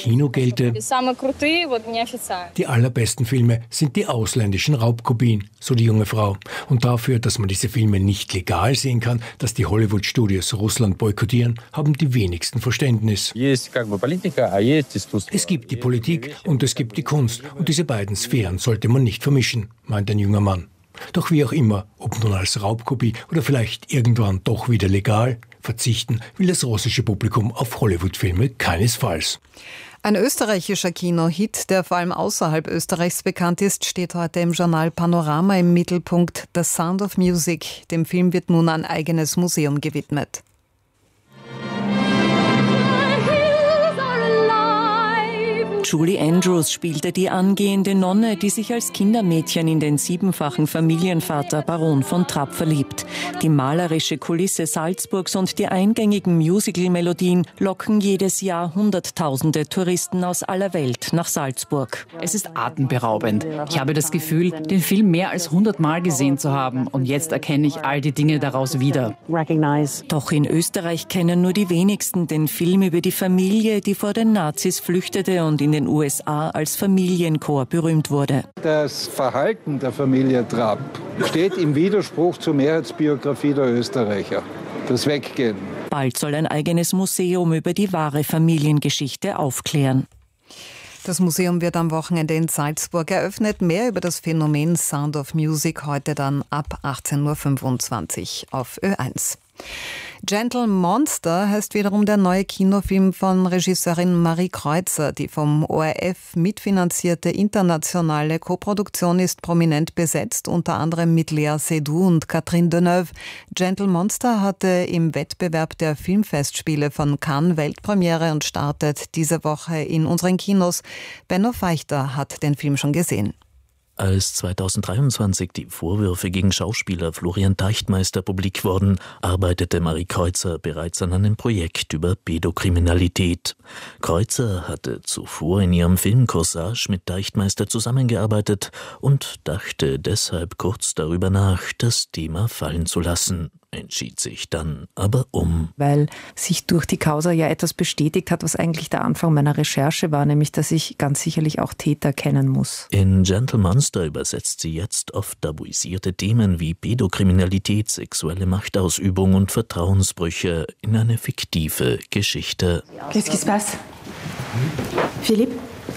Kino gelte: Die allerbesten Filme sind die ausländischen Raubkopien, so die junge Frau. Und dafür, dass man diese Filme nicht legal sehen kann, dass die Hollywood-Studios Russland boykottieren, haben die wenigsten Verständnis. Es gibt die Politik und es gibt die Kunst. Und diese beiden Sphären sollte man nicht vermischen, meint ein junger Mann. Doch wie auch immer, ob nun als Raubkopie oder vielleicht irgendwann doch wieder legal, verzichten will das russische Publikum auf Hollywood-Filme keinesfalls. Ein österreichischer Kinohit, der vor allem außerhalb Österreichs bekannt ist, steht heute im Journal Panorama im Mittelpunkt. The Sound of Music. Dem Film wird nun ein eigenes Museum gewidmet. Julie Andrews spielte die angehende Nonne, die sich als Kindermädchen in den siebenfachen Familienvater Baron von Trapp verliebt. Die malerische Kulisse Salzburgs und die eingängigen Musical-Melodien locken jedes Jahr Hunderttausende Touristen aus aller Welt nach Salzburg. Es ist atemberaubend. Ich habe das Gefühl, den Film mehr als 100 Mal gesehen zu haben und jetzt erkenne ich all die Dinge daraus wieder. Doch in Österreich kennen nur die wenigsten den Film über die Familie, die vor den Nazis flüchtete und in den USA als Familienchor berühmt wurde. Das Verhalten der Familie Trapp steht im Widerspruch zur Mehrheitsbiografie der Österreicher. Das Weggehen. Bald soll ein eigenes Museum über die wahre Familiengeschichte aufklären. Das Museum wird am Wochenende in Salzburg eröffnet. Mehr über das Phänomen Sound of Music heute dann ab 18.25 Uhr auf Ö1. Gentle Monster heißt wiederum der neue Kinofilm von Regisseurin Marie Kreutzer. Die vom ORF mitfinanzierte internationale Koproduktion ist prominent besetzt, unter anderem mit Léa Seydoux und Catherine Deneuve. Gentle Monster hatte im Wettbewerb der Filmfestspiele von Cannes Weltpremiere und startet diese Woche in unseren Kinos. Benno Feichter hat den Film schon gesehen. Als 2023 die Vorwürfe gegen Schauspieler Florian Deichtmeister publik wurden, arbeitete Marie Kreutzer bereits an einem Projekt über Pädokriminalität. Kreutzer hatte zuvor in ihrem Film Corsage mit Deichtmeister zusammengearbeitet und dachte deshalb kurz darüber nach, das Thema fallen zu lassen. Entschied sich dann aber um. Weil sich durch die Causa ja etwas bestätigt hat, was eigentlich der Anfang meiner Recherche war, nämlich, dass ich ganz sicherlich auch Täter kennen muss. In Gentle Monster übersetzt sie jetzt oft tabuisierte Themen wie Pädokriminalität, sexuelle Machtausübung und Vertrauensbrüche in eine fiktive Geschichte. Qu'est-ce qui se passe? Philippe?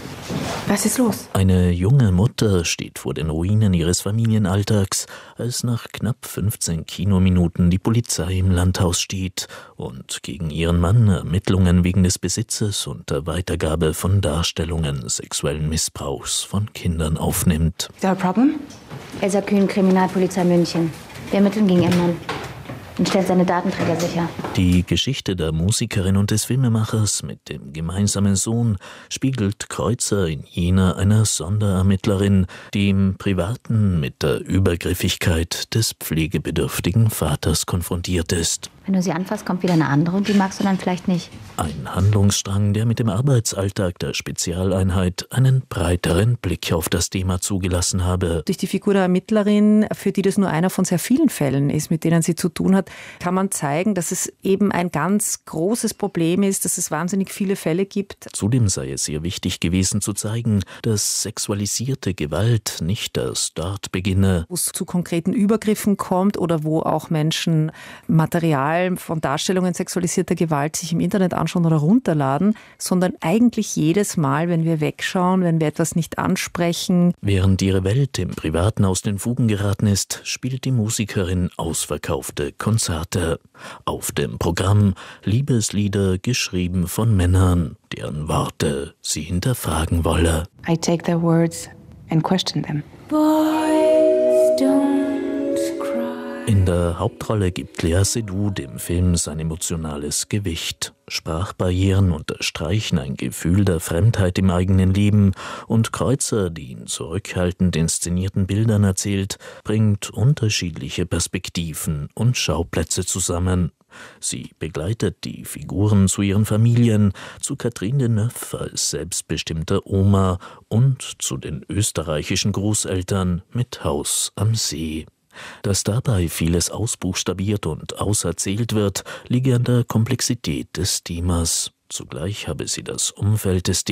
Was ist los? Eine junge Mutter steht vor den Ruinen ihres Familienalltags, als nach knapp 15 Kinominuten die Polizei im Landhaus steht und gegen ihren Mann Ermittlungen wegen des Besitzes und der Weitergabe von Darstellungen sexuellen Missbrauchs von Kindern aufnimmt. Is there a problem? Elsa Kühn, Kriminalpolizei München. Wir ermitteln gegen ihren Mann und stellen seine Datenträger sicher. Die Geschichte der Musikerin und des Filmemachers mit dem gemeinsamen Sohn spiegelt Kreutzer in jener einer Sonderermittlerin, die im Privaten mit der Übergriffigkeit des pflegebedürftigen Vaters konfrontiert ist. Wenn du sie anfasst, kommt wieder eine andere und die magst du dann vielleicht nicht. Ein Handlungsstrang, der mit dem Arbeitsalltag der Spezialeinheit einen breiteren Blick auf das Thema zugelassen habe. Durch die Figur der Ermittlerin, für die das nur einer von sehr vielen Fällen ist, mit denen sie zu tun hat, kann man zeigen, dass es eben ein ganz großes Problem ist, dass es wahnsinnig viele Fälle gibt. Zudem sei es ihr wichtig gewesen zu zeigen, dass sexualisierte Gewalt nicht erst dort beginne, wo es zu konkreten Übergriffen kommt oder wo auch Menschen Material von Darstellungen sexualisierter Gewalt sich im Internet anschauen oder runterladen, sondern eigentlich jedes Mal, wenn wir wegschauen, wenn wir etwas nicht ansprechen. Während ihre Welt im Privaten aus den Fugen geraten ist, spielt die Musikerin ausverkaufte Konzerte. Auf dem Programm Liebeslieder geschrieben von Männern, deren Worte sie hinterfragen wolle. I take their words and question them. Boys don't cry. In der Hauptrolle gibt Léa Seydoux dem Film sein emotionales Gewicht. Sprachbarrieren unterstreichen ein Gefühl der Fremdheit im eigenen Leben und Kreutzer, die in zurückhaltend inszenierten Bildern erzählt, bringt unterschiedliche Perspektiven und Schauplätze zusammen. Sie begleitet die Figuren zu ihren Familien, zu Catherine Deneuve als selbstbestimmter Oma und zu den österreichischen Großeltern mit Haus am See. Dass dabei vieles ausbuchstabiert und auserzählt wird, liege an der Komplexität des Themas. Zugleich habe sie das Umfeld des